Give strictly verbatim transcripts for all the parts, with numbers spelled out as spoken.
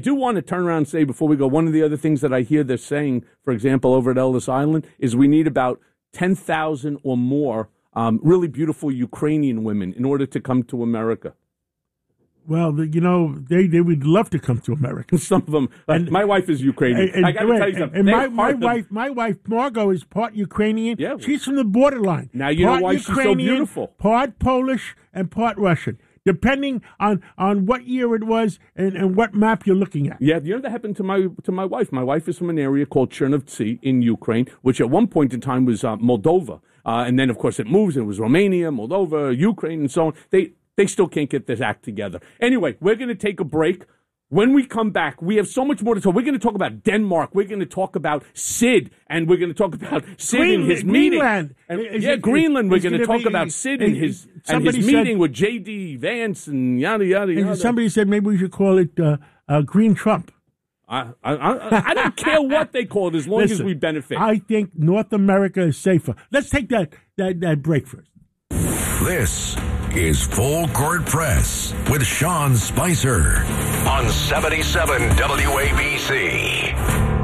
I do want to turn around and say before we go, one of the other things that I hear they're saying, for example, over at Ellis Island, is we need about ten thousand or more um, really beautiful Ukrainian women in order to come to America. Well, the, you know, they, they would love to come to America. Some of them. Like, my wife is Ukrainian. And, and, I got to tell you something. And my, my wife, my wife Margot, is part Ukrainian. Yeah. She's from the borderline. Now you part know why Ukrainian, she's so beautiful. Part Polish and part Russian, depending on, on what year it was and, and what map you're looking at. Yeah, you know that happened to my to my wife. My wife is from an area called Chernovtsi in Ukraine, which at one point in time was uh, Moldova. Uh, and then, of course, it moves. It was Romania, Moldova, Ukraine, and so on. They They still can't get this act together. Anyway, we're going to take a break. When we come back, we have so much more to talk. We're going to talk about Denmark. We're going to talk about Sid, and we're going to talk about Sid Greenland, in his meeting. Greenland. And, Is yeah, it, Greenland. We're going to gonna talk be, about Sid and his and his said, meeting with J D Vance and yada yada yada. Somebody said maybe we should call it uh, uh, Green Trump. I, I, I, I don't care what they call it as long Listen, as we benefit. I think North America is safer. Let's take that that, that break first. This is Full Court Press with Sean Spicer on seventy-seven W A B C.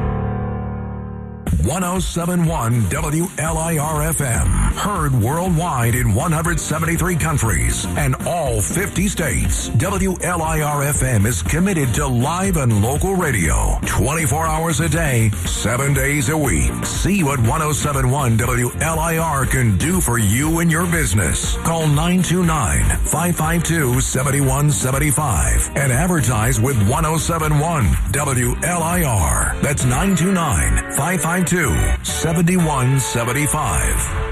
one oh seven point one W L I R F M. Heard worldwide in one hundred seventy-three countries and all fifty states. W L I R F M is committed to live and local radio twenty-four hours a day, seven days a week. See what one oh seven point one W L I R can do for you and your business. Call nine two nine, five five two, seven one seven five and advertise with one oh seven point one W L I R. That's nine two nine, five five two, seven one seven five.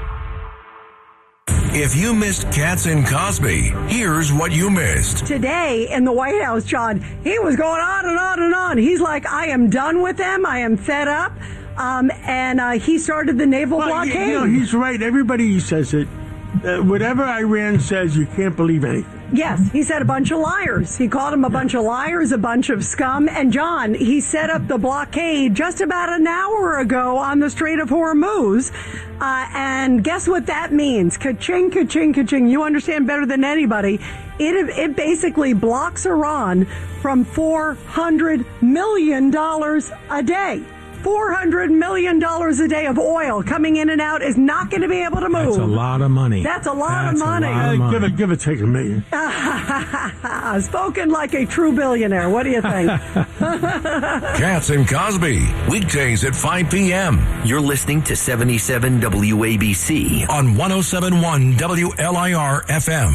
If you missed Katz and Cosby, here's what you missed. Today in the White House, John, he was going on and on and on. He's like, I am done with them. I am fed up. Um, and uh, he started the naval well, blockade. You know, he's right. Everybody says it. Uh, whatever Iran says, you can't believe anything. Yes, he said a bunch of liars. He called them a bunch of liars, a bunch of scum. And, John, he set up the blockade just about an hour ago on the Strait of Hormuz. Uh, and guess what that means? Ka-ching, ka-ching, ka-ching. You understand better than anybody. It, it basically blocks Iran from four hundred million dollars a day. four hundred million dollars a day of oil coming in and out is not going to be able to move. That's a lot of money. That's a lot That's of money. A lot of money. Uh, give it, give it, take a million. Spoken like a true billionaire. What do you think? Katz and Cosby, weekdays at five p.m. You're listening to seventy-seven W A B C on one oh seven point one W L I R F M.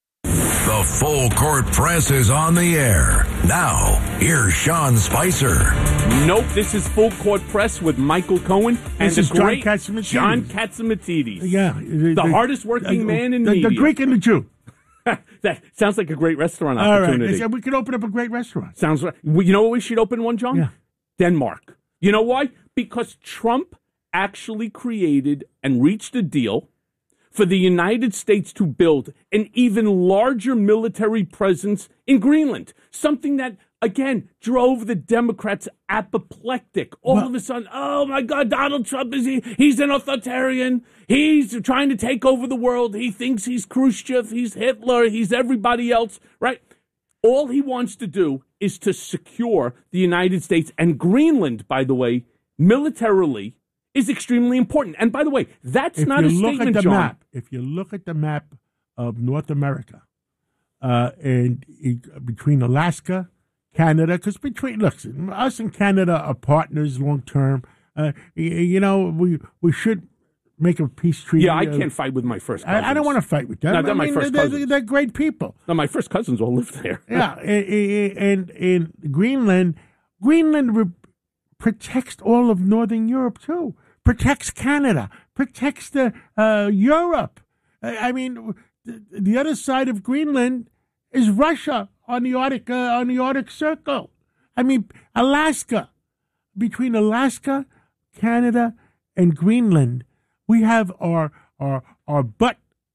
The Full Court Press is on the air. Now, here's Sean Spicer. Nope, this is Full Court Press with Michael Cohen and This the is John great Katzimatidis. John Katzimatidis. Yeah. The, the hardest working uh, man in the, media. The Greek and the Jew. That sounds like a great restaurant All opportunity. right. We could open up a great restaurant. Sounds right. Well, you know what we should open one, John? Yeah. Denmark. You know why? Because Trump actually created and reached a deal for the United States to build an even larger military presence in Greenland. Something that, again, drove the Democrats apoplectic. All well, of a sudden, oh my God, Donald Trump, is he? He's an authoritarian. He's trying to take over the world. He thinks he's Khrushchev. He's Hitler. He's everybody else, right? All he wants to do is to secure the United States. And Greenland, by the way, militarily, is extremely important. And by the way, that's if not a you look statement, at the John. map, if you look at the map of North America, uh, and it, between Alaska, Canada, because between look, us and Canada are partners long term. Uh, you, you know, we we should make a peace treaty. Yeah, I can't fight with my first cousins. I, I don't want to fight with them. No, they're I my mean, first they're, cousins. they're great people. No, my first cousins all lived there. Yeah, and in Greenland, Greenland re- protects all of Northern Europe too. Protects Canada. Protects the uh, Europe. I, I mean, the, the other side of Greenland is Russia on the Arctic uh, on the Arctic Circle. I mean, Alaska. Between Alaska, Canada, and Greenland, we have our our our butt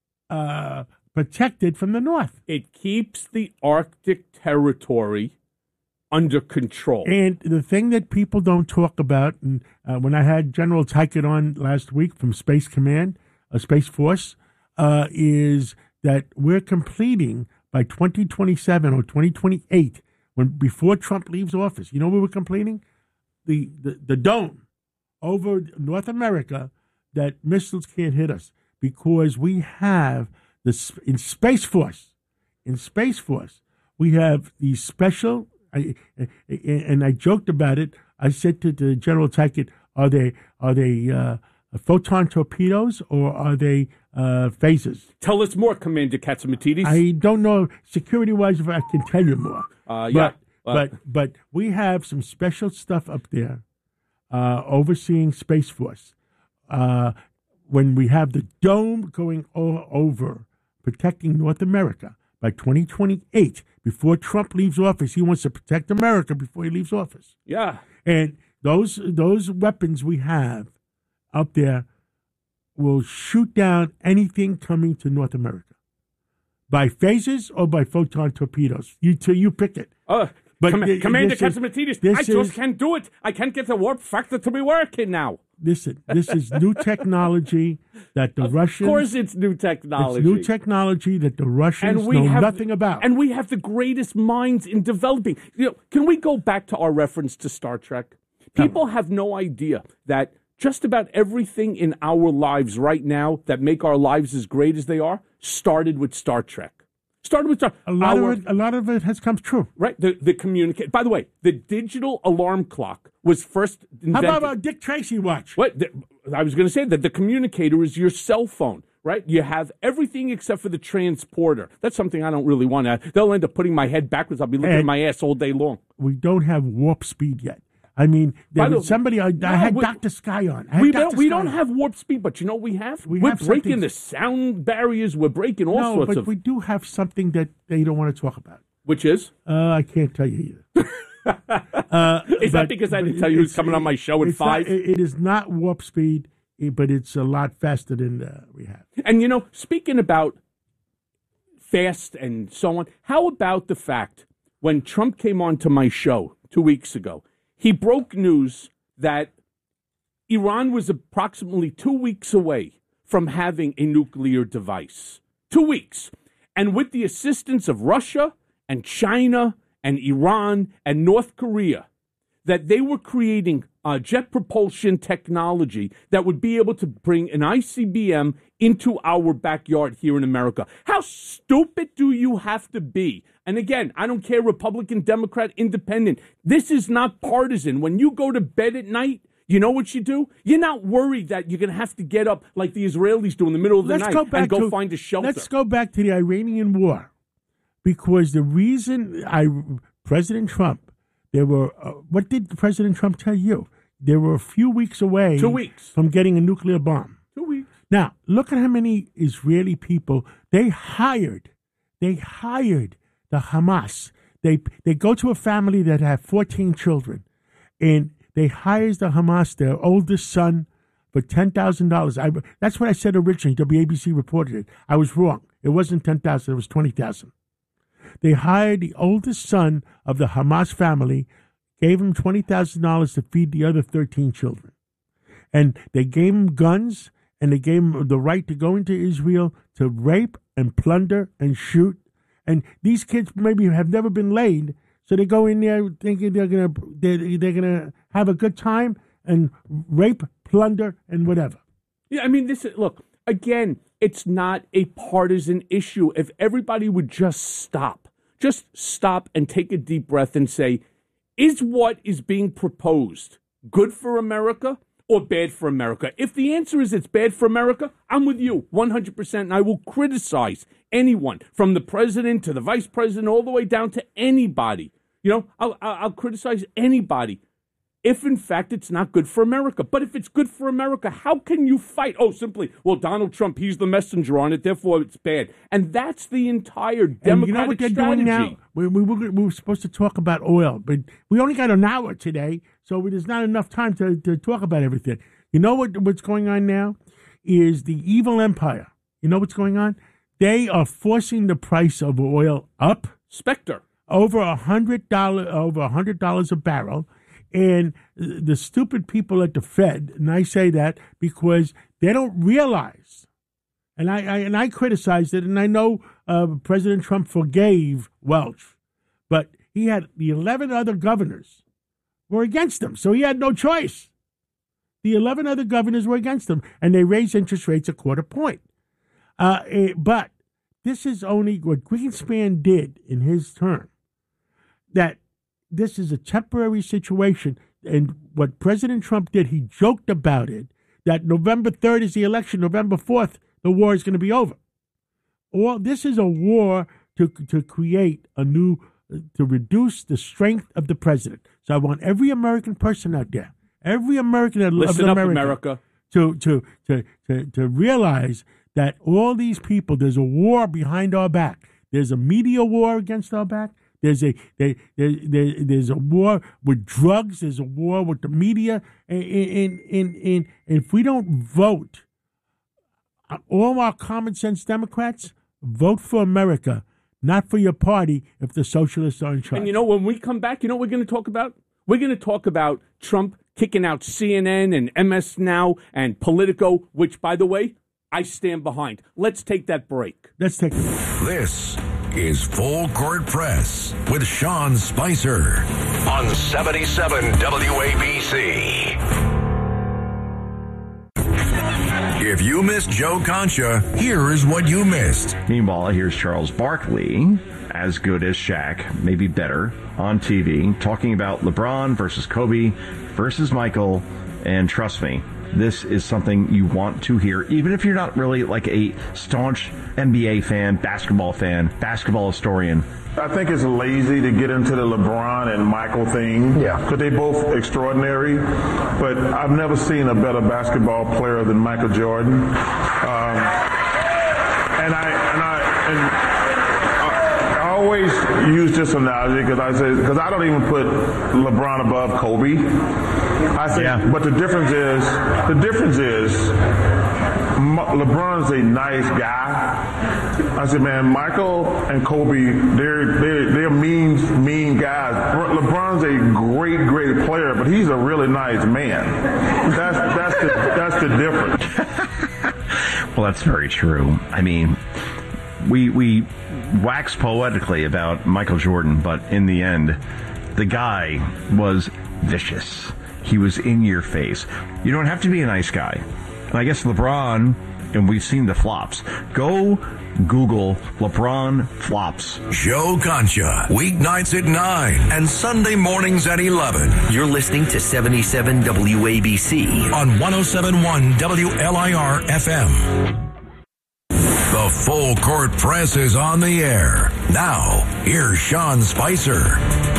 uh, protected from the north. It keeps the Arctic territory under control. And the thing that people don't talk about, and uh, when I had General Tykett on last week from Space Command, uh, Space Force, uh, is that we're completing by twenty twenty-seven or twenty twenty-eight, when before Trump leaves office, you know we were complaining? The, the, the dome over North America that missiles can't hit us because we have the in Space Force, in Space Force, we have these special, I, and I joked about it. I said to the General Tackett, are they, are they uh, photon torpedoes or are they uh, phasers? Tell us more, Commander Catsimatidis. I don't know security-wise if I can tell you more. Uh, yeah. But, uh, but but we have some special stuff up there uh, overseeing Space Force. Uh, when we have the dome going all over protecting North America by twenty twenty-eight, before Trump leaves office, he wants to protect America before he leaves office. Yeah. And those those weapons we have up there will shoot down anything coming to North America by phasers or by photon torpedoes. You till you pick it. Uh, but Com- th- Commander this is- Catsimatidis, this I just is- can't do it. I can't get the warp factor to be working now. Listen, this is new technology that the Of Russians. course, it's new technology. It's new technology that the Russians and we know have nothing about. And we have the greatest minds in developing. You know, can we go back to our reference to Star Trek? People have no idea that just about everything in our lives right now that make our lives as great as they are started with Star Trek. Started with Star a lot our, of it, a lot of it has come true. Right, the the communicate. By the way, the digital alarm clock was first How invented. about a Dick Tracy watch? What the, I was going to say that the communicator is your cell phone, right? You have everything except for the transporter. That's something I don't really want to. They'll end up putting my head backwards. I'll be looking And at my ass all day long. We don't have warp speed yet. I mean, there By the- was somebody. I, No, I had we- Doctor Sky on. I had We Doctor don't. We Sky don't on. have warp speed, but you know what we have. We We're have breaking something- the sound barriers. We're breaking all No, sorts but of. we do have something that they don't want to talk about. Which is? Uh, I can't tell you either. uh, Is that but- because I didn't but tell you who's it's- coming on my show at it's not- five? it- it is not warp speed, eh, but it's a lot faster than uh, we have. And you know, speaking about fast and so on, how about the fact when Trump came on to my show two weeks ago, he broke news that Iran was approximately two weeks away from having a nuclear device. Two weeks. And with the assistance of Russia and China and Iran and North Korea, that they were creating uh, jet propulsion technology that would be able to bring an I C B M into our backyard here in America. How stupid do you have to be? And again, I don't care Republican, Democrat, Independent. This is not partisan. When you go to bed at night, you know what you do? You're not worried that you're going to have to get up like the Israelis do in the middle of the Let's night go back and go to, find a shelter. Let's go back to the Iranian war, because the reason I President Trump, there were uh, what did President Trump tell you? There were a few weeks away, Two weeks. from getting a nuclear bomb. Two weeks. Now look at how many Israeli people they hired. They hired the Hamas. They they go to a family that have fourteen children, and they hires the Hamas, their oldest son, for ten thousand dollars. I that's what I said originally. W A B C reported it. I was wrong. It wasn't ten thousand. It was twenty thousand. They hired the oldest son of the Hamas family, gave him twenty thousand dollars to feed the other thirteen children, and they gave him guns, and they gave him the right to go into Israel to rape and plunder and shoot. And these kids maybe have never been laid, so they go in there thinking they're gonna they're, they're gonna have a good time and rape, plunder, and whatever. Yeah, I mean, this is, look, again, it's not a partisan issue. If everybody would just stop, just stop and take a deep breath and say, is what is being proposed good for America or bad for America? If the answer is it's bad for America, I'm with you one hundred percent, and I will criticize anyone from the president to the vice president all the way down to anybody. You know, I'll, I'll, I'll criticize anybody if, in fact, it's not good for America. But if it's good for America, how can you fight? Oh, simply, well, Donald Trump, he's the messenger on it, therefore it's bad. And that's the entire Democratic And you know what they're strategy. doing now? We, we, were, we were supposed to talk about oil, but we only got an hour today, so there's not enough time to, to talk about everything. You know what what's going on now is the evil empire. You know what's going on? They are forcing the price of oil up. Spectre. Over a hundred dollar, over a hundred dollars a barrel, and the stupid people at the Fed, and I say that because they don't realize, and I, I and I criticized it, and I know uh, President Trump forgave Welch, but he had the eleven other governors were against him, so he had no choice. The eleven other governors were against him, and they raised interest rates a quarter point. Uh, eh, but this is only what Greenspan did in his term, that this is a temporary situation. And what President Trump did, he joked about it, that November third is the election, November fourth, the war is going to be over. Well, this is a war to to create a new, to reduce the strength of the president. So I want every American person out there, every American that loves Listen up, America, America. To, to, to, to, to realize that all these people, there's a war behind our back. There's a media war against our back. There's a there, there, there, there's a war with drugs. There's a war with the media. And, and, and, and if we don't vote, all our common sense Democrats, vote for America, not for your party if the socialists are in charge. And you know, when we come back, you know what we're going to talk about? We're going to talk about Trump kicking out C N N and M S Now and Politico, which, by the way, I stand behind. Let's take that break. Let's take it. This is Full Court Press with Sean Spicer on seventy-seven W A B C. If you missed Joe Concha, here is what you missed. Meanwhile, here's Charles Barkley, as good as Shaq, maybe better, on T V, talking about LeBron versus Kobe versus Michael, and trust me, this is something you want to hear, even if you're not really like a staunch N B A fan, basketball fan, basketball historian. I think it's lazy to get into the LeBron and Michael thing. Yeah. Because they both extraordinary. But I've never seen a better basketball player than Michael Jordan. Um, and I and I and I, I always use this analogy because I say because I don't even put LeBron above Kobe. I think, yeah. But the difference is the difference is LeBron's a nice guy. I said, man, Michael and Kobe, they're they're they're mean mean guys. LeBron's a great great player, but he's a really nice man. That's that's the that's the difference. Well, that's very true. I mean, we we wax poetically about Michael Jordan, but in the end, the guy was vicious. He was in your face. You don't have to be a nice guy. And I guess LeBron, and we've seen the flops. Go Google LeBron flops. Joe Concha, weeknights at nine and Sunday mornings at eleven. You're listening to seventy-seven W A B C on one oh seven point one W L I R F M. The Full Court Press is on the air. Now, here's Sean Spicer.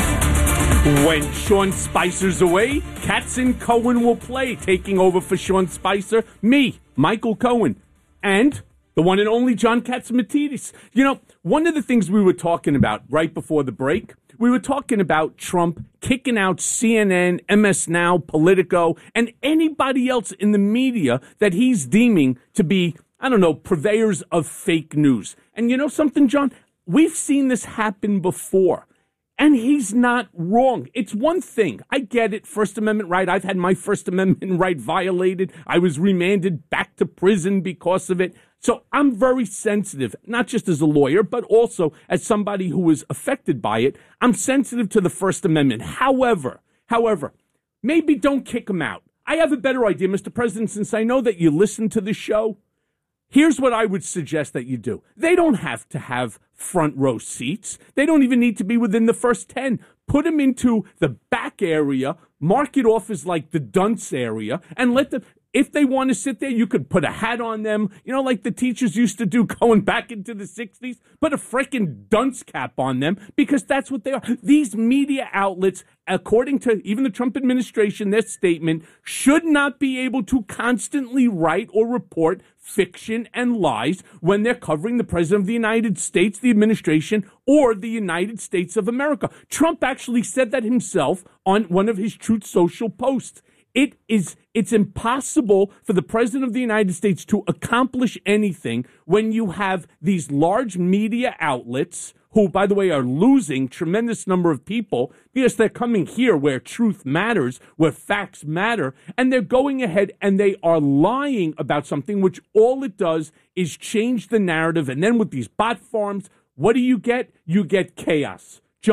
When Sean Spicer's away, Katz and Cohen will play, taking over for Sean Spicer, me, Michael Cohen, and the one and only John Catsimatidis. You know, one of the things we were talking about right before the break, we were talking about Trump kicking out C N N, M S Now, Politico, and anybody else in the media that he's deeming to be, I don't know, purveyors of fake news. And you know something, John? We've seen this happen before. And he's not wrong. It's one thing. I get it. First Amendment right. I've had my First Amendment right violated. I was remanded back to prison because of it. So I'm very sensitive, not just as a lawyer, but also as somebody who was affected by it. I'm sensitive to the First Amendment. However, however, maybe don't kick him out. I have a better idea, Mister President, since I know that you listen to the show. Here's what I would suggest that you do. They don't have to have front row seats. They don't even need to be within the first ten. Put them into the back area, mark it off as like the dunce area, and let them, if they want to sit there, you could put a hat on them, you know, like the teachers used to do going back into the sixties, put a freaking dunce cap on them, because that's what they are. These media outlets, according to even the Trump administration, their statement, should not be able to constantly write or report fiction and lies when they're covering the President of the United States, the administration, or the United States of America. Trump actually said that himself on one of his Truth Social posts. It is, it's impossible for the President of the United States to accomplish anything when you have these large media outlets who, by the way, are losing tremendous number of people because they're coming here where truth matters, where facts matter, and they're going ahead and they are lying about something which all it does is change the narrative. And then with these bot farms, what do you get? You get chaos. John,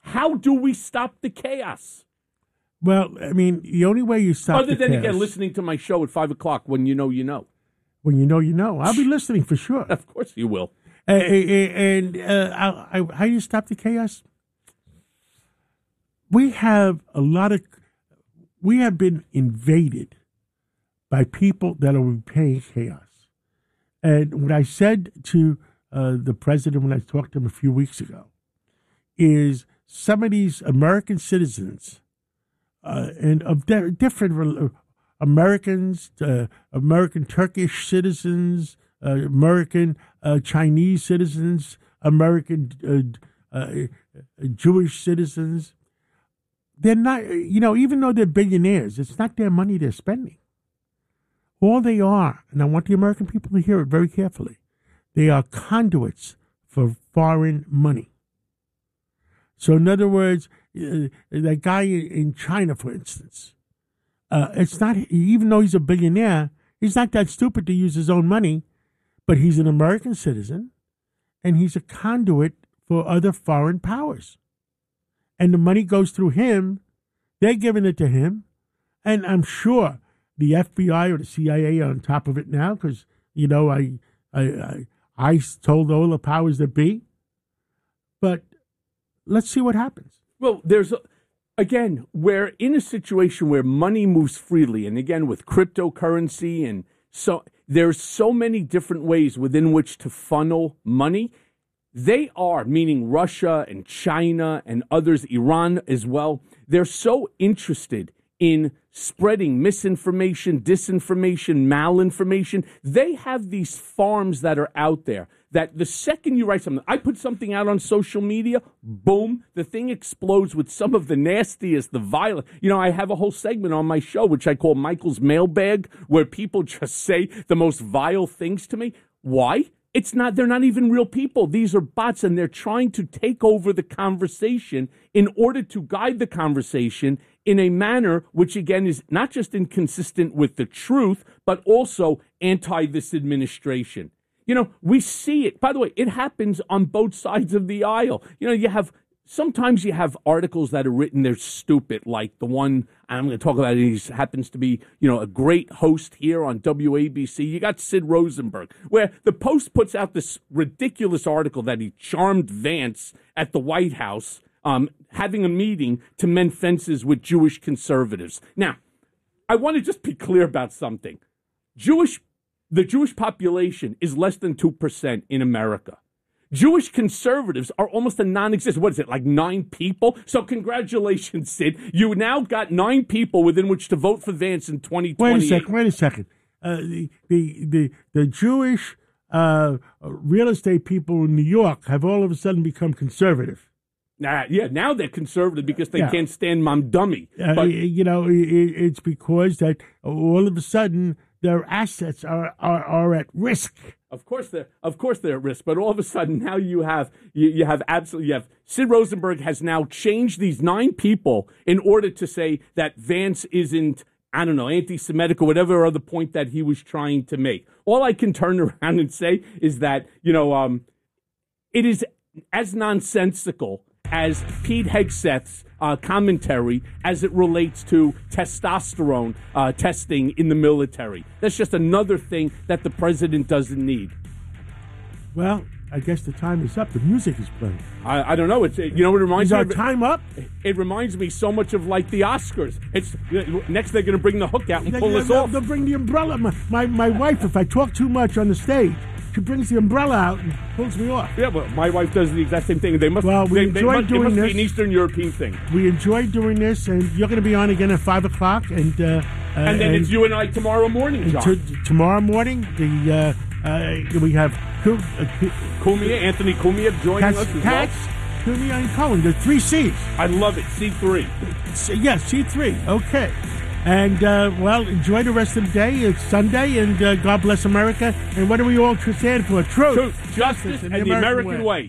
How do we stop the chaos? Well, I mean, the only way you stop Other the than, chaos, again, listening to my show at five o'clock when you know you know. when you know you know. I'll be listening for sure. Of course you will. Uh, and uh, I, I, how do you stop the chaos? We have a lot of, we have been invaded by people that are repaying chaos. And what I said to uh, the president when I talked to him a few weeks ago is some of these American citizens uh, and of di- different uh, Americans, uh, American Turkish citizens, uh, American uh, Chinese citizens, American uh, uh, Jewish citizens, they're not, you know, even though they're billionaires, it's not their money they're spending. All they are, and I want the American people to hear it very carefully, they are conduits for foreign money. So in other words, uh, that guy in China, for instance, uh, it's not, even though he's a billionaire, he's not that stupid to use his own money, but he's an American citizen, and he's a conduit for other foreign powers. And the money goes through him, they're giving it to him, and I'm sure the F B I or the C I A are on top of it now because, you know, I, I, I, I told all the powers that be. But let's see what happens. Well, there's, a, again, we're in a situation where money moves freely. And again, with cryptocurrency and so there's so many different ways within which to funnel money. They are, meaning Russia and China and others, Iran as well, they're so interested in spreading misinformation, disinformation, malinformation. They have these farms that are out there that the second you write something, I put something out on social media, boom, the thing explodes with some of the nastiest, the violent. You know, I have a whole segment on my show, which I call Michael's Mailbag, where people just say the most vile things to me. Why? It's not, they're not even real people. These are bots, and they're trying to take over the conversation in order to guide the conversation in a manner which, again, is not just inconsistent with the truth, but also anti this administration. You know, we see it. By the way, it happens on both sides of the aisle. You know, you have, sometimes you have articles that are written, they're stupid, like the one I'm going to talk about. He happens to be, you know, a great host here on W A B C. You got Sid Rosenberg, where the Post puts out this ridiculous article that he charmed Vance at the White House, um, having a meeting to mend fences with Jewish conservatives. Now, I want to just be clear about something. Jewish, the Jewish population is less than two percent in America. Jewish conservatives are almost a non-existent. What is it, like nine people? So congratulations, Sid. You now got nine people within which to vote for Vance in twenty twenty. Wait a second, wait a second. Uh, the, the, the, the Jewish uh, real estate people in New York have all of a sudden become conservative. Nah, yeah, now they're conservative because they Yeah. can't stand Mom Dummy. Uh, But you know, it, it's because that all of a sudden their assets are, are, are at risk. Of course they're of course they're at risk, but all of a sudden now you have you, you have absolutely you have Sid Rosenberg has now changed these nine people in order to say that Vance isn't, I don't know, anti-Semitic or whatever other point that he was trying to make. All I can turn around and say is that, you know, um, it is as nonsensical as Pete Hegseth's uh, commentary as it relates to testosterone uh, testing in the military. That's just another thing that the president doesn't need. Well, I guess the time is up. The music is playing. I, I don't know. It's you know what it reminds Is me our of? time up? It reminds me so much of like the Oscars. It's next they're going to bring the hook out and They- pull they- us they'll, off. they'll bring the umbrella. My, my, my wife, if I talk too much on the stage, she brings the umbrella out and pulls me off. Yeah, but my wife does the exact same thing. They must. Well, we they, they enjoy must, doing it must this. be an Eastern European thing. We enjoy doing this, and you're going to be on again at five o'clock. And, uh, uh, And then it's you and I tomorrow morning, and John. t- tomorrow morning, the uh, uh, we have Ku- uh, Ku- Cumia, Anthony Cumia joining Katz, us as Katz, well. Cumia, and Cohen. The three C's. I love it. C three. C- yeah, C three. Okay. And, uh, well, enjoy the rest of the day. It's Sunday, and uh, God bless America. And what are we all stand for? Truth, Truth, justice, and the American way.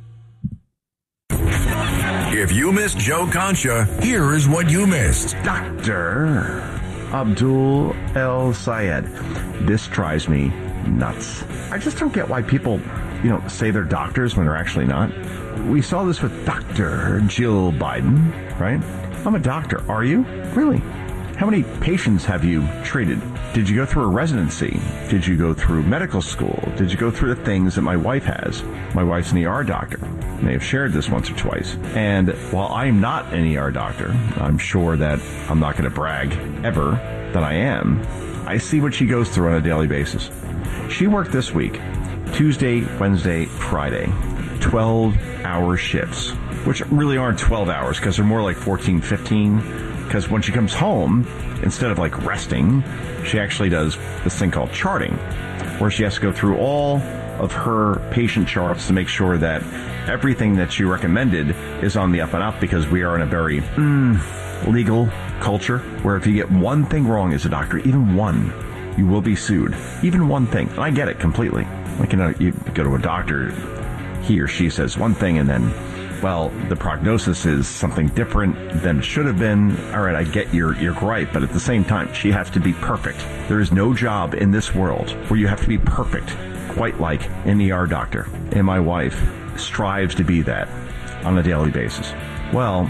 If you missed Joe Concha, here is what you missed. Doctor Abdul El Sayed. This drives me nuts. I just don't get why people, you know, say they're doctors when they're actually not. we saw this with Doctor Jill Biden, right? I'm a doctor. Are you? Really? How many patients have you treated? Did you go through a residency? Did you go through medical school? Did you go through the things that my wife has? My wife's an E R doctor. They have shared this once or twice. And while I'm not an E R doctor, I'm sure that I'm not going to brag ever that I am. I see what she goes through on a daily basis. She worked this week, Tuesday, Wednesday, Friday, twelve-hour shifts, which really aren't twelve hours because they're more like fourteen, fifteen. Because when she comes home, instead of like resting, she actually does this thing called charting, where she has to go through all of her patient charts to make sure that everything that she recommended is on the up and up, because we are in a very mm, legal culture where if you get one thing wrong as a doctor, even one, you will be sued. Even one thing. And I get it completely. Like, you know, you go to a doctor, he or she says one thing and then, well, the prognosis is something different than it should have been. All right, I get your, your gripe, but at the same time, she has to be perfect. There is no job in this world where you have to be perfect, quite like an E R doctor. And my wife strives to be that on a daily basis. Well,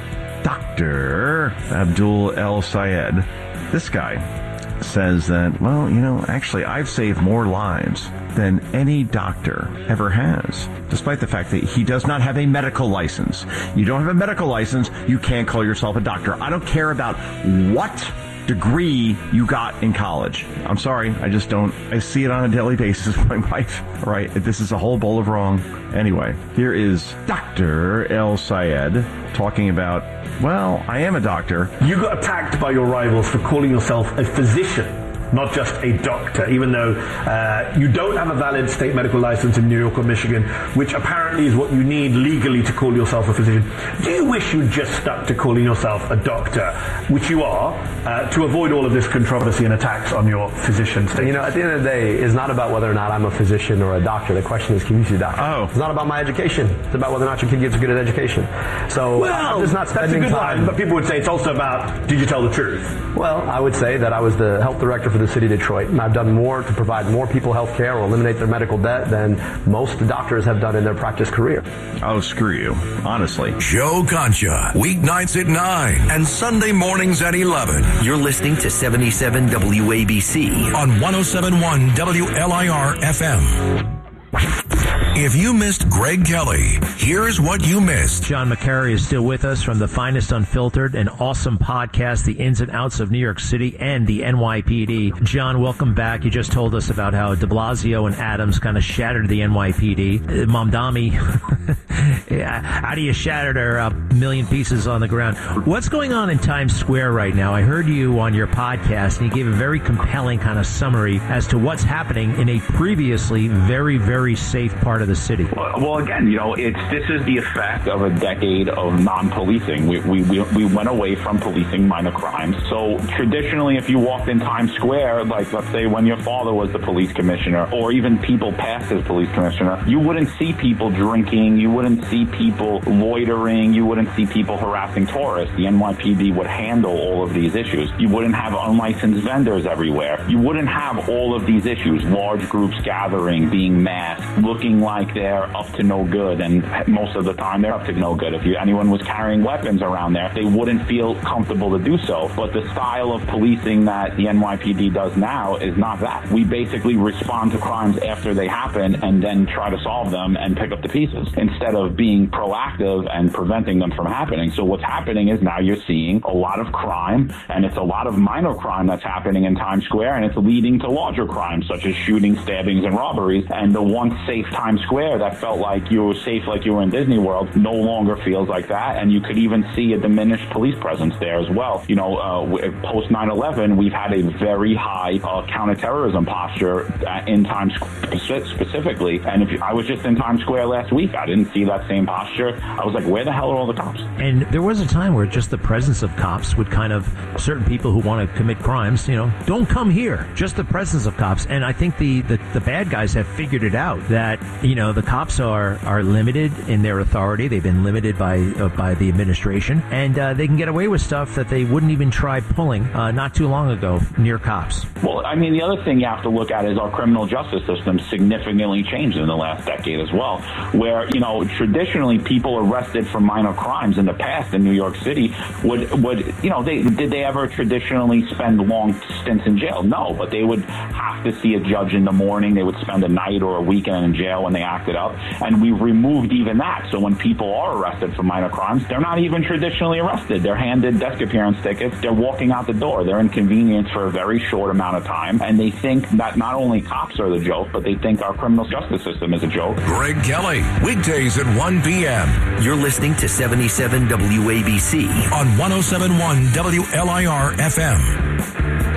Doctor Abdul El Sayed, this guy says that, well, you know, actually, I've saved more lives than any doctor ever has, despite the fact that he does not have a medical license. You don't have a medical license, you can't call yourself a doctor. I don't care about what degree you got in college. I'm sorry, I just don't. I see it on a daily basis with my wife. All right, this is a whole bowl of wrong. Anyway, here is Doctor El Sayed talking about, well, I am a doctor. You got attacked by your rivals for calling yourself a physician, not just a doctor, even though uh, you don't have a valid state medical license in New York or Michigan, which apparently is what you need legally to call yourself a physician. Do you wish you'd just stuck to calling yourself a doctor, which you are, uh, to avoid all of this controversy and attacks on your physician status? You know, at the end of the day, it's not about whether or not I'm a physician or a doctor. The question is, can you see a doctor? Oh. It's not about my education. It's about whether or not your kid gets a good education. So well, I'm just not spending that's a good time. line, but people would say it's also about, did you tell the truth? Well, I would say that I was the health director for the city of Detroit, and I've done more to provide more people health care or eliminate their medical debt than most doctors have done in their practice career. Oh, screw you. Honestly. Joe Concha, weeknights at nine and Sunday mornings at eleven. You're listening to seventy-seven W A B C on one oh seven point one W L I R F M. If you missed Greg Kelly, here's what you missed. John McCary is still with us from the Finest Unfiltered, an awesome podcast, the ins and outs of New York City and the N Y P D. John, welcome back. You just told us about how de Blasio and Adams kind of shattered the N Y P D. Uh, Mamdani, yeah, how do you shatter her a million pieces on the ground? What's going on in Times Square right now? I heard you on your podcast, and you gave a very compelling kind of summary as to what's happening in a previously very, very safe part of the city. Well, again, you know, it's this is the effect of a decade of non-policing. We, we, we, we went away from policing minor crimes. So traditionally, if you walked in Times Square, like let's say when your father was the police commissioner, or even people past as police commissioner, you wouldn't see people drinking, you wouldn't see people loitering, you wouldn't see people harassing tourists. The N Y P D would handle all of these issues. You wouldn't have unlicensed vendors everywhere. You wouldn't have all of these issues, large groups gathering, being masked, looking like Like they're up to no good, and most of the time they're up to no good. If you, anyone was carrying weapons around there, they wouldn't feel comfortable to do so. But the style of policing that the N Y P D does now is not that. We basically respond to crimes after they happen and then try to solve them and pick up the pieces instead of being proactive and preventing them from happening. So what's happening is now you're seeing a lot of crime, and it's a lot of minor crime that's happening in Times Square, and it's leading to larger crimes such as shootings, stabbings, and robberies. And the once safe Times Square that felt like you were safe, like you were in Disney World, no longer feels like that. And you could even see a diminished police presence there as well. You know, uh, post nine eleven, we've had a very high uh, counterterrorism posture in Times Square specifically. And if you, I was just in Times Square last week, I didn't see that same posture. I was like, where the hell are all the cops? And there was a time where just the presence of cops would kind of, certain people who want to commit crimes, you know, don't come here. Just the presence of cops. And I think the, the, the bad guys have figured it out that, you you know, the cops are, are limited in their authority. They've been limited by uh, by the administration, and uh, they can get away with stuff that they wouldn't even try pulling uh, not too long ago near cops. Well, I mean, the other thing you have to look at is our criminal justice system significantly changed in the last decade as well, where, you know, traditionally people arrested for minor crimes in the past in New York City would, would you know, they did they ever traditionally spend long stints in jail? No, but they would have to see a judge in the morning. They would spend a night or a weekend in jail when they acted up. And we've removed even that. So when people are arrested for minor crimes, they're not even traditionally arrested. They're handed desk appearance tickets. They're walking out the door. They're inconvenienced for a very short amount of time. And they think that not only cops are the joke, but they think our criminal justice system is a joke. Greg Kelly, weekdays at one p.m. You're listening to seventy-seven W A B C on one oh seven point one W L I R F M.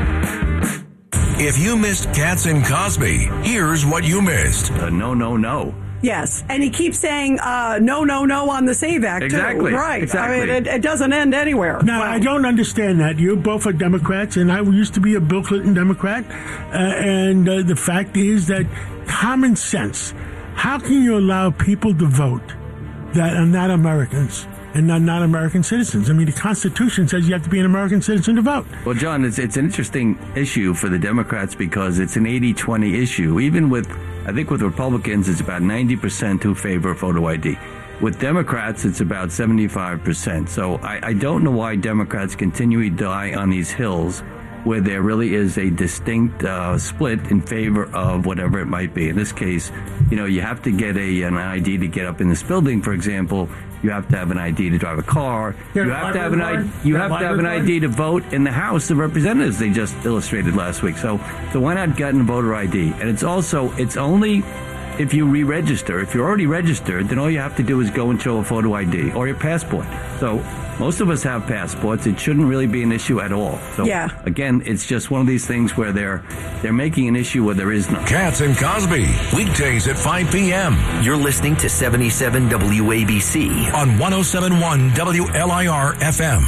If you missed Katz and Cosby, here's what you missed. Uh, no, no, no. Yes, and he keeps saying uh, no, no, no on the SAVE Act, exactly. too. Right. Exactly. I mean, it, it doesn't end anywhere. Now, wow. I don't understand that. You both are Democrats, and I used to be a Bill Clinton Democrat. Uh, and uh, the fact is that common sense, how can you allow people to vote that are not Americans and not, not American citizens? I mean, the Constitution says you have to be an American citizen to vote. Well, John, it's, it's an interesting issue for the Democrats because it's an eighty twenty issue. Even with, I think with Republicans, it's about ninety percent who favor photo I D. With Democrats, it's about seventy-five percent. So I, I don't know why Democrats continually die on these hills where there really is a distinct uh, split in favor of whatever it might be. In this case, you know, you have to get a an I D to get up in this building, for example. You have to have an I D to drive a car. You you have to have an I D. You have to have an I D to vote in the House of Representatives. They just illustrated last week. So, so why not get a voter I D? And it's also it's only if you re-register. If you're already registered, then all you have to do is go and show a photo I D or your passport. So most of us have passports. It shouldn't really be an issue at all. So yeah. Again, it's just one of these things where they're they're making an issue where there is none. Katz and Cosby, weekdays at five p.m. You're listening to seventy-seven W A B C on one oh seven point one W L I R F M.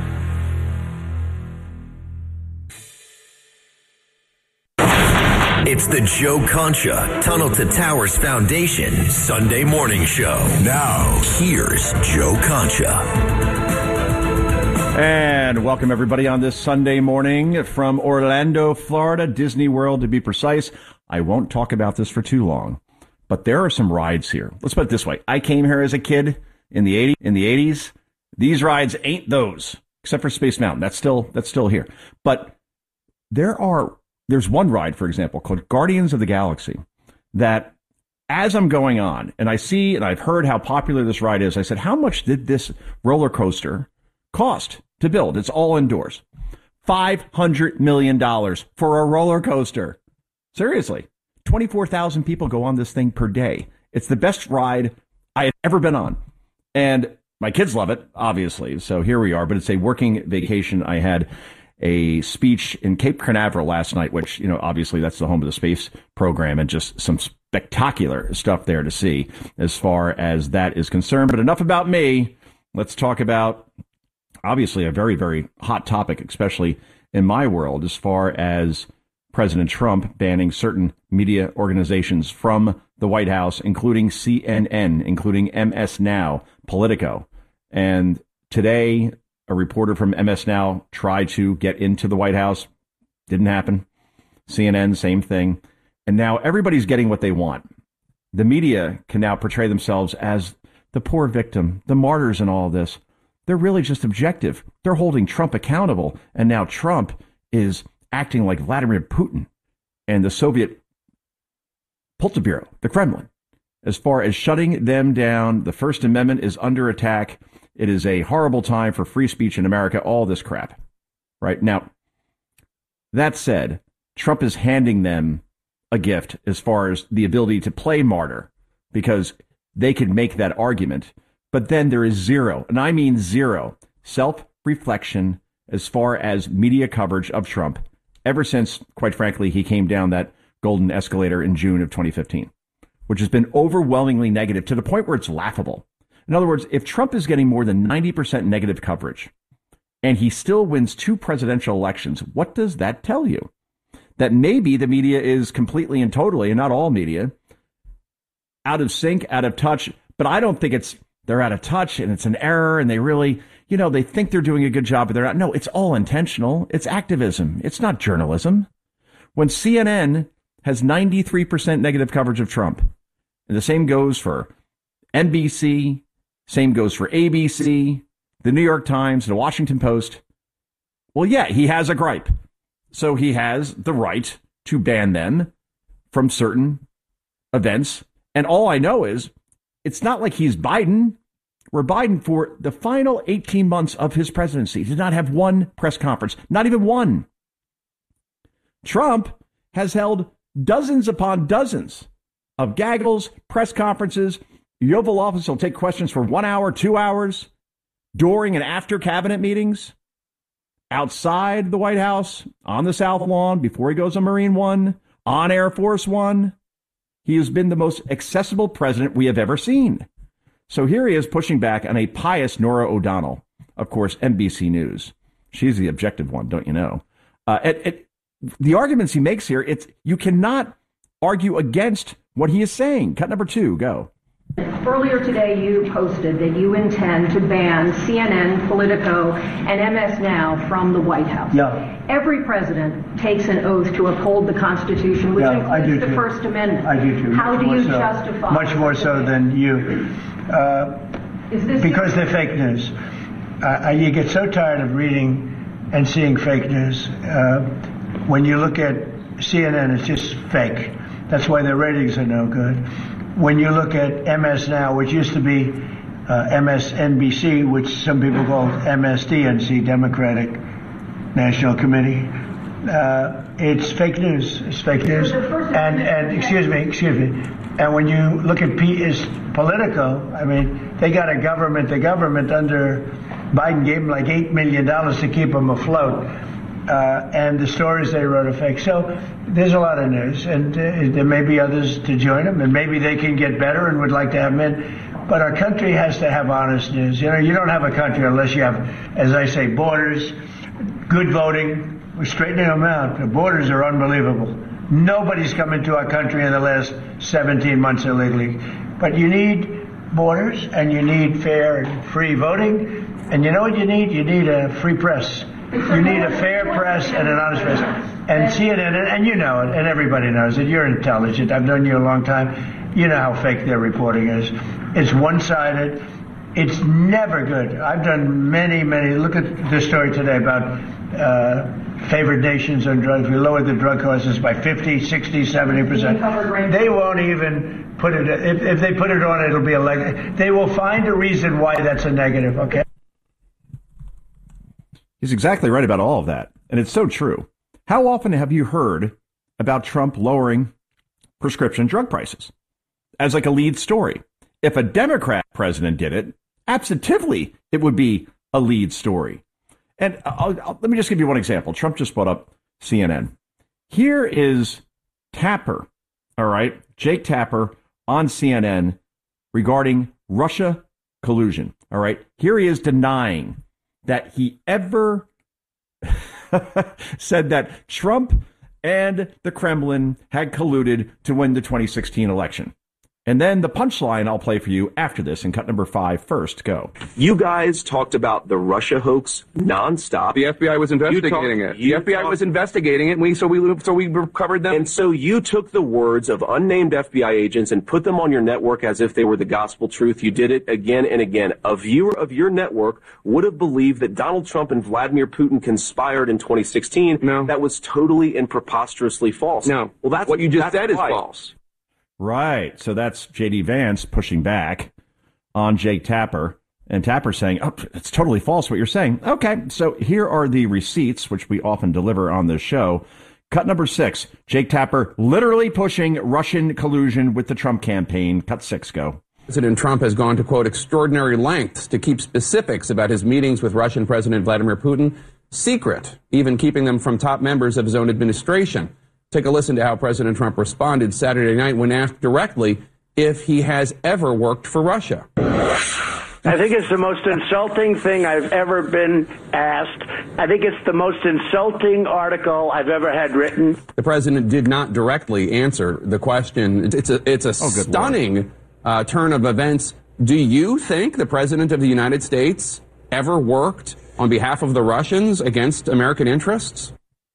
It's the Joe Concha Tunnel to Towers Foundation Sunday Morning Show. Now, here's Joe Concha. And welcome everybody on this Sunday morning from Orlando, Florida, Disney World to be precise. I won't talk about this for too long, but there are some rides here. Let's put it this way. I came here as a kid in the eighties. In the eighties. These rides ain't those, except for Space Mountain. That's still that's still here. But there are there's one ride, for example, called Guardians of the Galaxy that as I'm going on and I see and I've heard how popular this ride is, I said, how much did this roller coaster cost to build? It's all indoors. five hundred million dollars for a roller coaster. Seriously. twenty-four thousand people go on this thing per day. It's the best ride I have ever been on. And my kids love it, obviously. So here we are. But it's a working vacation. I had a speech in Cape Canaveral last night, which, you know, obviously that's the home of the space program, and just some spectacular stuff there to see as far as that is concerned. But enough about me. Let's talk about obviously a very, very hot topic, especially in my world, as far as President Trump banning certain media organizations from the White House, including C N N, including M S Now, Politico. And today, a reporter from M S Now tried to get into the White House. Didn't happen. C N N, same thing. And now everybody's getting what they want. The media can now portray themselves as the poor victim, the martyrs in all this. They're really just objective. They're holding Trump accountable. And now Trump is acting like Vladimir Putin and the Soviet Politburo, the Kremlin. As far as shutting them down, the First Amendment is under attack. It is a horrible time for free speech in America, all this crap. Right now, that said, Trump is handing them a gift as far as the ability to play martyr, because they could make that argument. But then there is zero, and I mean zero, self-reflection as far as media coverage of Trump ever since, quite frankly, he came down that golden escalator in June of twenty fifteen, which has been overwhelmingly negative to the point where it's laughable. In other words, if Trump is getting more than ninety percent negative coverage and he still wins two presidential elections, what does that tell you? That maybe the media is completely and totally, and not all media, out of sync, out of touch. But I don't think it's they're out of touch and it's an error and they really, you know, they think they're doing a good job, but they're not. No, it's all intentional. It's activism. It's not journalism. When C N N has ninety-three percent negative coverage of Trump, and the same goes for N B C, same goes for A B C, the New York Times, the Washington Post. Well, yeah, he has a gripe. So he has the right to ban them from certain events. And all I know is it's not like he's Biden. Where Biden, for the final eighteen months of his presidency, did not have one press conference, not even one. Trump has held dozens upon dozens of gaggles, press conferences. The Oval Office will take questions for one hour, two hours, during and after cabinet meetings, outside the White House, on the South Lawn, before he goes on Marine One, on Air Force One. He has been the most accessible president we have ever seen. So here he is pushing back on a pious Norah O'Donnell, of course, N B C News. She's the objective one, don't you know? Uh, it, it, the arguments he makes here, it's you cannot argue against what he is saying. Cut number two, go. Earlier today, you posted that you intend to ban C N N, Politico, and M S Now from the White House. Yeah. Every president takes an oath to uphold the Constitution, which yeah, includes the too. First Amendment. I do too. How Much do you so. justify? Much more so than you. Uh, Is this because they're fake news. Uh, you get so tired of reading and seeing fake news. Uh, when you look at C N N, it's just fake. That's why their ratings are no good. When you look at M S Now, which used to be uh, M S N B C, which some people call M S D N C, Democratic National Committee, uh, it's fake news. It's fake news. And and excuse me, excuse me. And when you look at P is Politico, I mean, they got a government. The government under Biden gave them like eight million dollars to keep them afloat. Uh, and the stories they wrote are fake. So there's a lot of news, and uh, there may be others to join them, and maybe they can get better and would like to have them in. But our country has to have honest news. You know, you don't have a country unless you have, as I say, borders, good voting. We're straightening them out. The borders are unbelievable. Nobody's come into our country in the last seventeen months illegally. But you need borders, and you need fair and free voting. And you know what you need? You need a free press. You need a fair press and an honest press. And C N N, and you know it, and everybody knows it. You're intelligent. I've known you a long time. You know how fake their reporting is. It's one-sided. It's never good. I've done many, many. Look at this story today about uh, favored nations on drugs. We lowered the drug costs by fifty, sixty, seventy percent. They won't even put it. If, if they put it on, it'll be a leg. They will find a reason why that's a negative, okay? He's exactly right about all of that. And it's so true. How often have you heard about Trump lowering prescription drug prices as like a lead story? If a Democrat president did it, absolutely, it would be a lead story. And I'll, I'll, let me just give you one example. Trump just brought up C N N. Here is Tapper, all right, Jake Tapper on C N N regarding Russia collusion, all right? Here he is denying that he ever said that Trump and the Kremlin had colluded to win the twenty sixteen election. And then the punchline I'll play for you after this in cut number five first. Go. You guys talked about the Russia hoax nonstop. The F B I was investigating talk, it. The F B I talk, was investigating it, and we so we so we recovered them. And so you took the words of unnamed F B I agents and put them on your network as if they were the gospel truth. You did it again and again. A viewer of your network would have believed that Donald Trump and Vladimir Putin conspired in twenty sixteen. No. That was totally and preposterously false. No. Well, that's what you just said is right. false. Right. So that's J D Vance pushing back on Jake Tapper, and Tapper saying, oh, it's totally false what you're saying. Okay. So here are the receipts, which we often deliver on this show. Cut number six, Jake Tapper literally pushing Russian collusion with the Trump campaign. Cut six, go. President Trump has gone to, quote, extraordinary lengths to keep specifics about his meetings with Russian President Vladimir Putin secret, even keeping them from top members of his own administration. Take a listen to how President Trump responded Saturday night when asked directly if he has ever worked for Russia. I think it's the most insulting thing I've ever been asked. I think it's the most insulting article I've ever had written. The president did not directly answer the question. It's a, it's a Oh, good stunning uh, turn of events. Do you think the president of the United States ever worked on behalf of the Russians against American interests?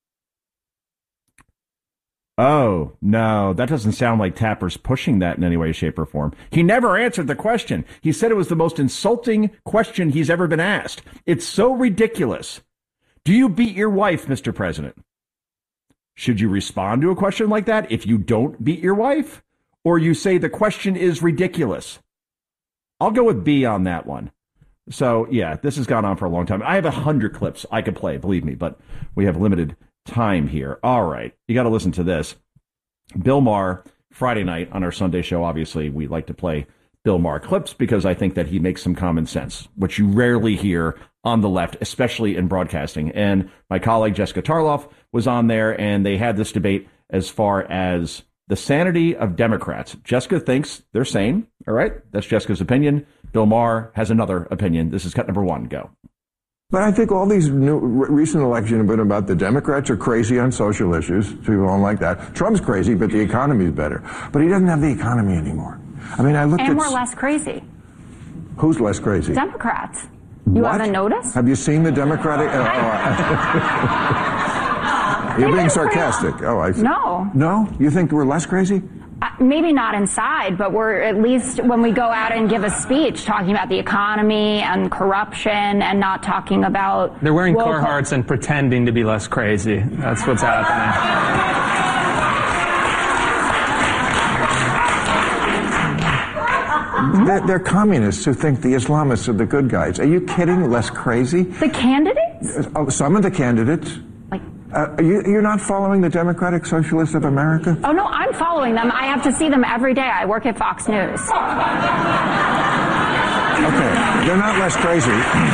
Oh, no, that doesn't sound like Tapper's pushing that in any way, shape, or form. He never answered the question. He said it was the most insulting question he's ever been asked. It's so ridiculous. Do you beat your wife, Mister President? Should you respond to a question like that if you don't beat your wife? Or you say the question is ridiculous? I'll go with B on that one. So, yeah, this has gone on for a long time. I have a hundred clips I could play, believe me, but we have limited time here. All right. You got to listen to this. Bill Maher, Friday night on our Sunday show. Obviously, we like to play Bill Maher clips because I think that he makes some common sense, which you rarely hear on the left, especially in broadcasting. And my colleague Jessica Tarloff was on there, and they had this debate as far as the sanity of Democrats. Jessica thinks they're sane. All right. That's Jessica's opinion. Bill Maher has another opinion. This is cut number one. Go. But I think all these new, recent elections have been about the Democrats are crazy on social issues. People don't like that. Trump's crazy, but the economy's better. But he doesn't have the economy anymore. I mean, I looked and at... And we're less crazy. Who's less crazy? Democrats. You What? haven't noticed? Have you seen the Democratic... Oh, oh, You're being sarcastic. Oh, I see. No. No? You think we're less crazy? Uh, maybe not inside, but we're at least when we go out and give a speech talking about the economy and corruption and not talking about... They're wearing woke- Carhartts and pretending to be less crazy. That's what's happening. They're, they're communists who think the Islamists are the good guys. Are you kidding? Less crazy? The candidates? Oh, some of the candidates. Like, uh, are you, you're not following the Democratic Socialists of America? Oh, no, I'm following them. I have to see them every day. I work at Fox News. Okay, they're not less crazy.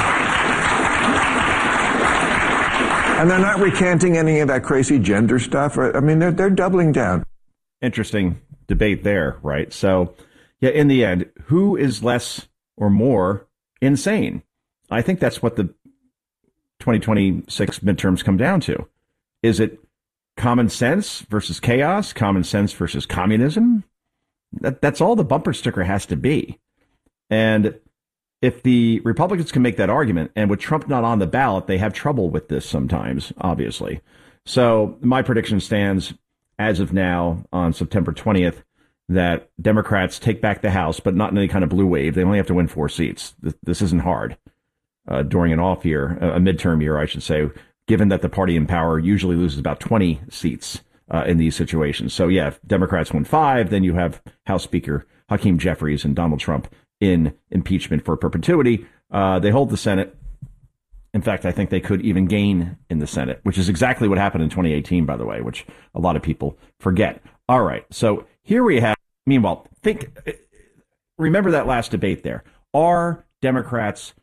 And they're not recanting any of that crazy gender stuff. I mean, they're, they're doubling down. Interesting debate there, right? So, yeah, in the end, who is less or more insane? I think that's what the twenty twenty-six midterms come down to. Is it common sense versus chaos? Common sense versus communism? That, that's all the bumper sticker has to be. And if the Republicans can make that argument, and with Trump not on the ballot, they have trouble with this sometimes, obviously. So my prediction stands as of now on September twentieth that Democrats take back the House, but not in any kind of blue wave. They only have to win four seats. This, this isn't hard uh, during an off year, a midterm year, I should say, given that the party in power usually loses about twenty seats uh, in these situations. So, yeah, if Democrats win five, then you have House Speaker Hakeem Jeffries and Donald Trump in impeachment for perpetuity. Uh, they hold the Senate. In fact, I think they could even gain in the Senate, which is exactly what happened in twenty eighteen, by the way, which a lot of people forget. All right. So here we have, meanwhile, think, remember that last debate there. Are Democrats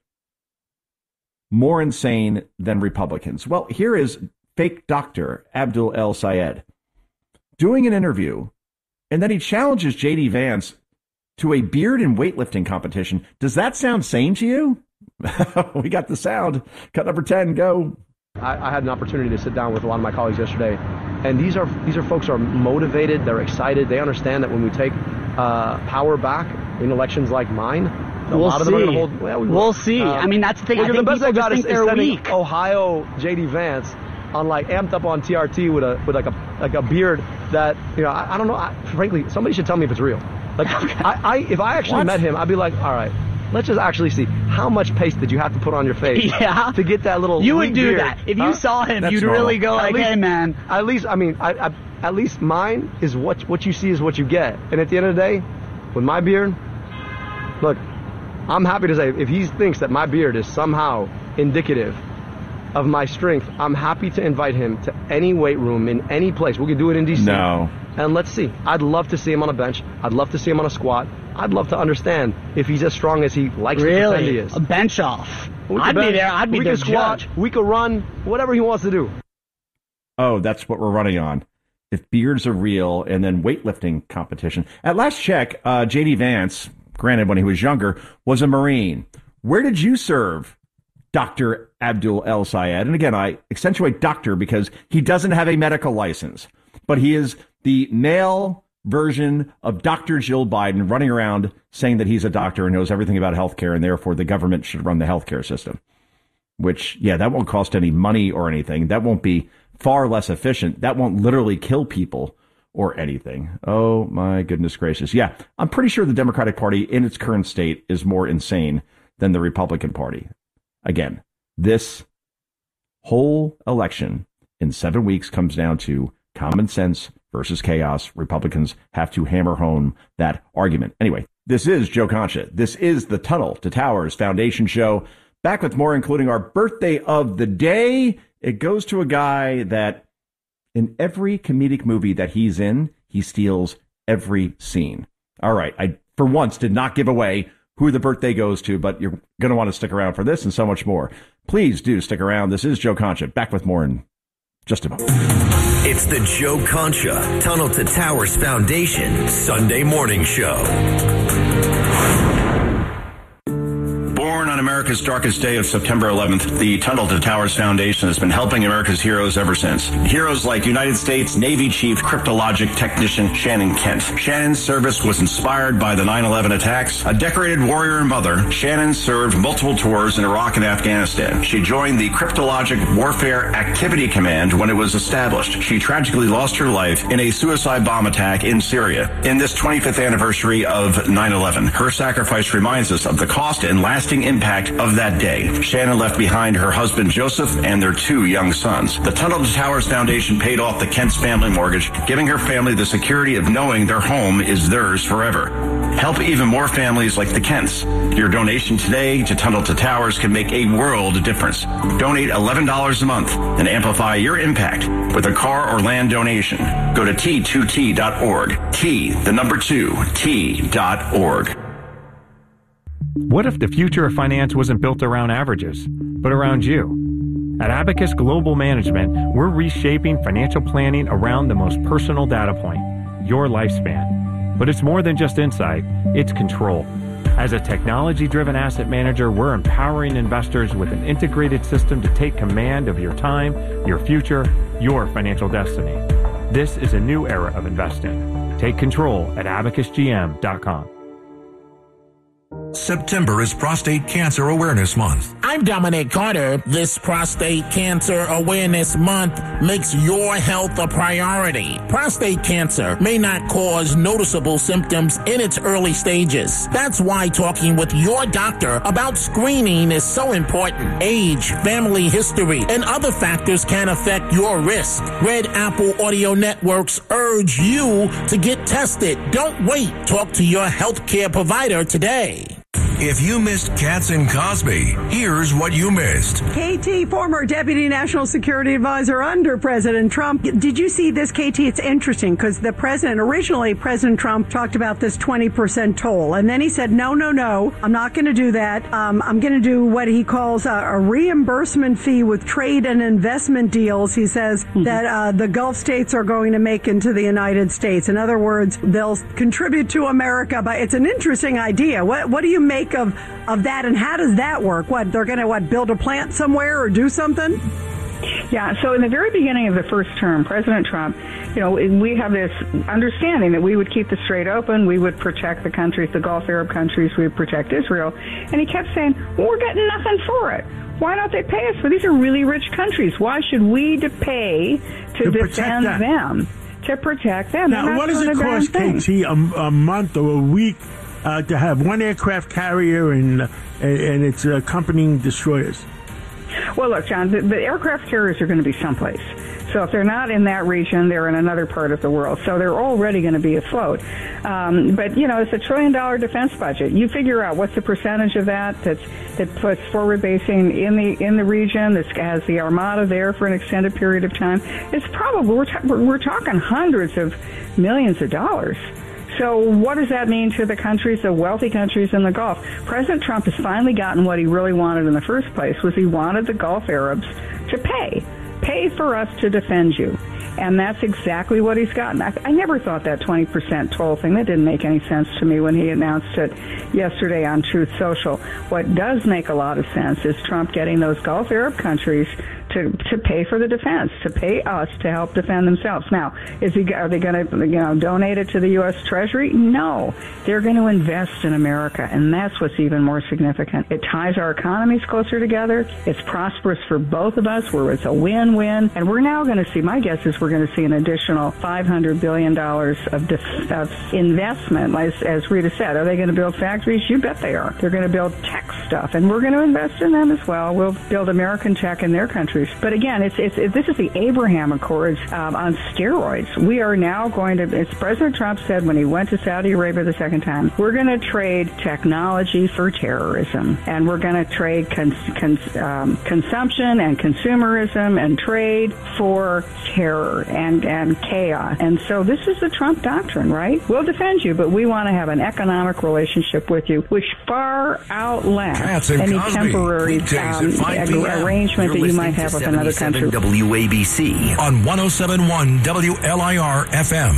more insane than Republicans? Well, here is fake doctor Abdul El Sayed doing an interview, and then he challenges J D Vance to a beard and weightlifting competition. Does that sound sane to you? We got the sound. Cut number ten, go. I, I had an opportunity to sit down with a lot of my colleagues yesterday, and these are these are folks who are motivated. They're excited. They understand that when we take uh, power back in elections like mine, a we'll lot of see. them are going to hold. Well, we we'll see. Uh, I mean, that's the thing. I the think best people they got just is, think is they're sending weak. Ohio J D Vance on like amped up on T R T with a with like a like a beard that you know I, I don't know. I, frankly, somebody should tell me if it's real. Like I, I if I actually What? met him, I'd be like, all right. Let's just actually see how much paste did you have to put on your face Yeah. to get that little. You would wing do beard, that. If you huh? saw him, That's you'd normal. really go At like, least- hey, man. At least, I mean, I, I, at least mine is what what you see is what you get. And at the end of the day, with my beard, look, I'm happy to say if he thinks that my beard is somehow indicative of my strength, I'm happy to invite him to any weight room in any place. We can do it in D C. No. And let's see. I'd love to see him on a bench. I'd love to see him on a squat. I'd love to understand if he's as strong as he likes to pretend he Really? is. A bench off. We could I'd be bench, there. I'd be we there. could squat. Judge. We could run. Whatever he wants to do. Oh, that's what we're running on. If beards are real, and then weightlifting competition. At last check, uh, J D Vance, granted when he was younger, was a Marine. Where did you serve, Doctor Abdul El Sayed? And again, I accentuate doctor because he doesn't have a medical license, but he is the male version of Doctor Jill Biden running around saying that he's a doctor and knows everything about healthcare, and therefore the government should run the healthcare system. Which, yeah, that won't cost any money or anything. That won't be far less efficient. That won't literally kill people or anything. Oh, my goodness gracious. Yeah, I'm pretty sure the Democratic Party in its current state is more insane than the Republican Party. Again, this whole election in seven weeks comes down to common sense versus chaos. Republicans have to hammer home that argument. Anyway, this is Joe Concha. This is the Tunnel to Towers Foundation show. Back with more, including our birthday of the day. It goes to a guy that in every comedic movie that he's in, he steals every scene. All right, I, for once, did not give away who the birthday goes to, but you're going to want to stick around for this and so much more. Please do stick around. This is Joe Concha. Back with more in just a moment. It's the Joe Concha Tunnel to Towers Foundation Sunday morning show. Born on America's darkest day of September eleventh, the Tunnel to Towers Foundation has been helping America's heroes ever since. Heroes like United States Navy Chief Cryptologic Technician Shannon Kent. Shannon's service was inspired by the nine eleven attacks. A decorated warrior and mother, Shannon served multiple tours in Iraq and Afghanistan. She joined the Cryptologic Warfare Activity Command when it was established. She tragically lost her life in a suicide bomb attack in Syria. In this twenty-fifth anniversary of nine eleven, her sacrifice reminds us of the cost and lasting impact of that day. Shannon left behind her husband Joseph and their two young sons. The Tunnel to Towers Foundation paid off the Kent's family mortgage, giving her family the security of knowing their home is theirs forever. Help even more families like the Kents. Your donation today to Tunnel to Towers can make a world of difference. Donate eleven dollars a month and amplify your impact with a car or land donation. Go to T two T dot org. T, the number two, T dot org. What if the future of finance wasn't built around averages, but around you? At Abacus Global Management, we're reshaping financial planning around the most personal data point, your lifespan. But it's more than just insight, it's control. As a technology-driven asset manager, we're empowering investors with an integrated system to take command of your time, your future, your financial destiny. This is a new era of investing. Take control at abacus g m dot com. September is Prostate Cancer Awareness Month. I'm Dominic Carter. This Prostate Cancer Awareness Month makes your health a priority. Prostate cancer may not cause noticeable symptoms in its early stages. That's why talking with your doctor about screening is so important. Age, family history, and other factors can affect your risk. Red Apple Audio Networks urge you to get tested. Don't wait. Talk to your healthcare provider today. If you missed Katz and Cosby, here's what you missed. K T, former Deputy National Security Advisor under President Trump. Did you see this, K T? It's interesting because the president, originally President Trump talked about this twenty percent toll. And then he said, no, no, no, I'm not going to do that. Um, I'm going to do what he calls a, a reimbursement fee with trade and investment deals. He says mm-hmm. that uh, the Gulf states are going to make into the United States. In other words, they'll contribute to America. But it's an interesting idea. What, what do you make of of that, and how does that work? What, they're going to what build a plant somewhere or do something? Yeah, so in the very beginning of the first term, President Trump, you know, we have this understanding that we would keep the Strait open, we would protect the countries, the Gulf Arab countries, we would protect Israel, and he kept saying, well, we're getting nothing for it. Why don't they pay us? For these are really rich countries. Why should we to pay to, to defend them, to protect them? Now, what does it cost, K T, a, a month or a week Uh, to have one aircraft carrier and uh, and its accompanying destroyers? Well, look, John, the, the aircraft carriers are going to be someplace. So if they're not in that region, they're in another part of the world. So they're already going to be afloat. Um, but, you know, it's a trillion dollar defense budget. You figure out what's the percentage of that that's, that puts forward basing in the in the region, that has the Armada there for an extended period of time. It's probably, we're, ta- we're talking hundreds of millions of dollars. So what does that mean to the countries, the wealthy countries in the Gulf? President Trump has finally gotten what he really wanted in the first place, was he wanted the Gulf Arabs to pay. Pay for us to defend you. And that's exactly what he's gotten. I, I never thought that twenty percent toll thing, that didn't make any sense to me when he announced it yesterday on Truth Social. What does make a lot of sense is Trump getting those Gulf Arab countries to to pay for the defense, to pay us to help defend themselves. Now, is he are they going to you know donate it to the U S Treasury? No, they're going to invest in America, and that's what's even more significant. It ties our economies closer together. It's prosperous for both of us, where it's a win-win. And we're now going to see. My guess is we're going to see an additional five hundred billion dollars of, def- of investment. As, as Rita said, are they going to build factories? You bet they are. They're going to build tech stuff, and we're going to invest in them as well. We'll build American tech in their countries. But again, it's, it's, it, this is the Abraham Accords um, on steroids. We are now going to, as President Trump said when he went to Saudi Arabia the second time, we're going to trade technology for terrorism. And we're going to trade cons, cons, um, consumption and consumerism and trade for terror and, and chaos. And so this is the Trump doctrine, right? We'll defend you, but we want to have an economic relationship with you, which far outlasts any Cosby. temporary um, arrangement that you might have with another country. W A B C on one oh seven point one W L I R F M.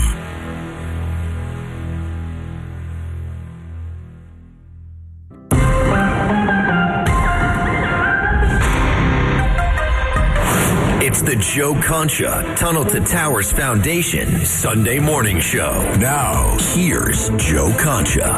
It's the Joe Concha Tunnel to Towers Foundation Sunday Morning Show. Now, here's Joe Concha.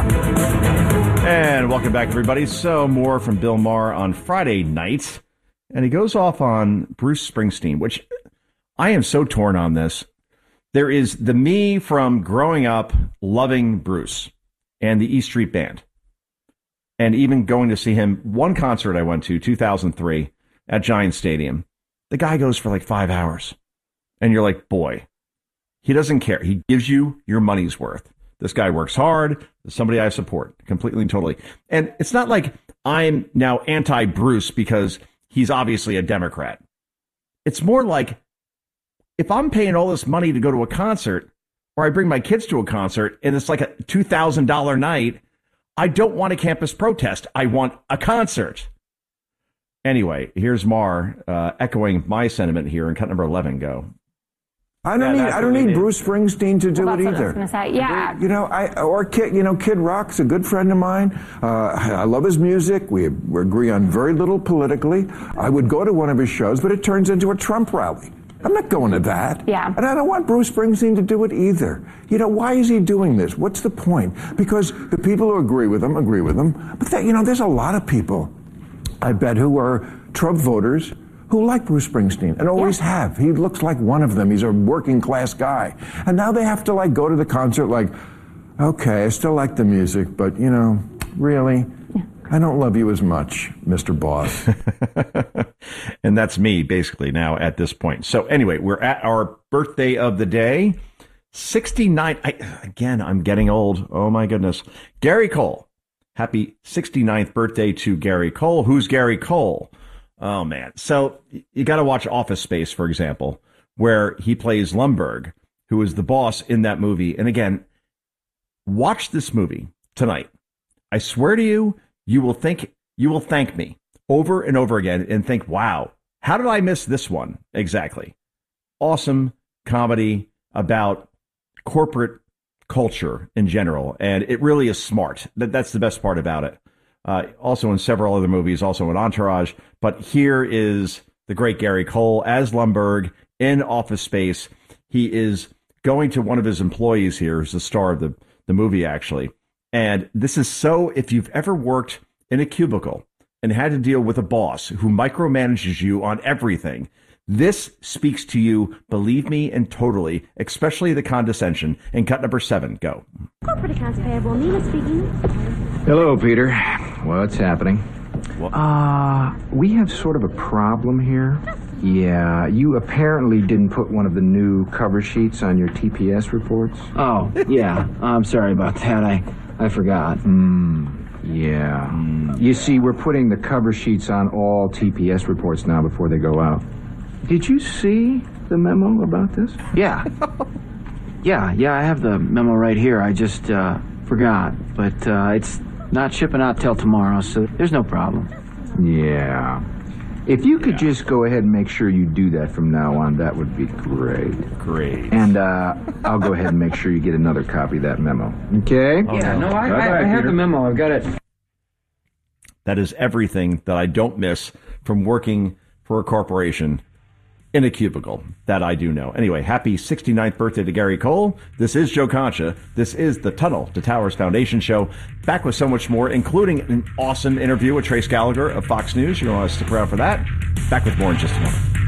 And welcome back, everybody. So more from Bill Maher on Friday night. And he goes off on Bruce Springsteen, which I am so torn on this. There is the me from growing up loving Bruce and the E Street Band. And even going to see him. One concert I went to, two thousand three, at Giant Stadium. The guy goes for like five hours. And you're like, boy, he doesn't care. He gives you your money's worth. This guy works hard. Somebody I support completely and totally. And it's not like I'm now anti-Bruce because he's obviously a Democrat. It's more like if I'm paying all this money to go to a concert, or I bring my kids to a concert and it's like a two thousand dollars night, I don't want a campus protest. I want a concert. Anyway, here's Maher uh, echoing my sentiment here in cut number eleven. Go. I don't Yeah, need. that's I don't what we need need. Bruce Springsteen to do Well, it that's what I was either. gonna say. Yeah. You know, I or Kid. You know, Kid Rock's a good friend of mine. Uh, I love his music. We, we agree on very little politically. I would go to one of his shows, but it turns into a Trump rally. I'm not going to that. Yeah. And I don't want Bruce Springsteen to do it either. You know, why is he doing this? What's the point? Because the people who agree with him agree with him. But that, you know, there's a lot of people, I bet, who are Trump voters who like Bruce Springsteen and always yeah. have. He looks like one of them. He's a working class guy. And now they have to like go to the concert like, okay, I still like the music, but you know, really, yeah. I don't love you as much, Mister Boss. And that's me basically now at this point. So anyway, we're at our birthday of the day. sixty-nine. I, again, I'm getting old. Oh my goodness. Gary Cole. Happy sixty-ninth birthday to Gary Cole. Who's Gary Cole? Oh, man. So you got to watch Office Space, for example, where he plays Lumbergh, who is the boss in that movie. And again, watch this movie tonight. I swear to you, you will think you will thank me over and over again and think, wow, how did I miss this one? Exactly. Awesome comedy about corporate culture in general. And it really is smart. That, that's the best part about it. Uh, also in several other movies, also in Entourage. But here is the great Gary Cole as Lumbergh in Office Space. He is going to one of his employees here, who's the star of the, the movie, actually. And this is so, if you've ever worked in a cubicle and had to deal with a boss who micromanages you on everything, this speaks to you, believe me, and totally, especially the condescension. In cut number seven, go. Corporate accounts payable, Nina speaking. Hello, Peter. What's happening? Uh, we have sort of a problem here. Yeah, you apparently didn't put one of the new cover sheets on your T P S reports. Oh, yeah. I'm sorry about that. I, I forgot. Hmm. Yeah. Mm, you see, we're putting the cover sheets on all T P S reports now before they go out. Did you see the memo about this? Yeah. yeah, yeah, I have the memo right here. I just, uh, forgot. But, uh, it's not shipping out till tomorrow, so there's no problem. Yeah. If you could yeah. just go ahead and make sure you do that from now on, that would be great. Great. And uh, I'll go ahead and make sure you get another copy of that memo. Okay? Yeah, no, I, I, I have the memo. I've got it. That is everything that I don't miss from working for a corporation in a cubicle. That I do know. Anyway, happy sixty-ninth birthday to Gary Cole. This is Joe Concha. This is the Tunnel to Towers Foundation show. Back with so much more, including an awesome interview with Trace Gallagher of Fox News. You're going to want to stick around for that. Back with more in just a moment.